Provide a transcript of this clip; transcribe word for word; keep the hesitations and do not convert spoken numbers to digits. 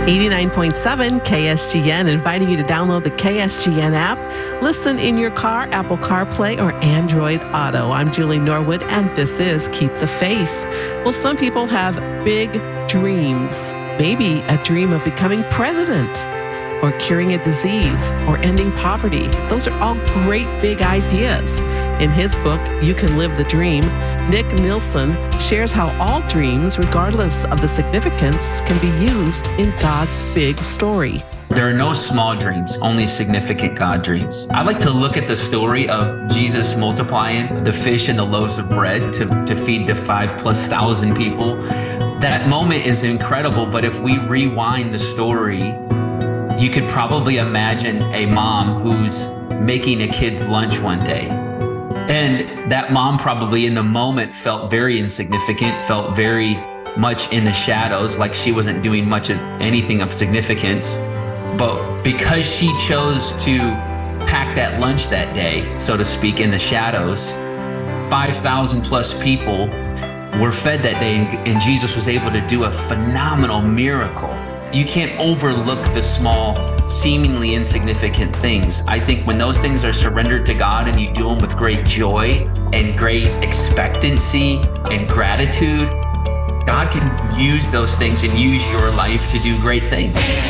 eighty-nine point seven K S G N, inviting you to download the K S G N app. Listen in your car, Apple CarPlay, or Android Auto. I'm Julie Norwood, and this is Keep the Faith. Well, some people have big dreams. Maybe a dream of becoming president, or curing a disease, or ending poverty. Those are all great big ideas. In his book, You Can Live the Dream, Nick Nielsen shares how all dreams, regardless of the significance, can be used in God's big story. There are no small dreams, only significant God dreams. I like to look at the story of Jesus multiplying the fish and the loaves of bread to, to feed the five plus thousand people. That moment is incredible, but if we rewind the story, you could probably imagine a mom who's making a kid's lunch one day. And that mom probably in the moment felt very insignificant, felt very much in the shadows, like she wasn't doing much of anything of significance. But because she chose to pack that lunch that day, so to speak, in the shadows, five thousand plus people were fed that day, and Jesus was able to do a phenomenal miracle. You can't overlook the small, seemingly insignificant things. I think when those things are surrendered to God and you do them with great joy and great expectancy and gratitude, God can use those things and use your life to do great things.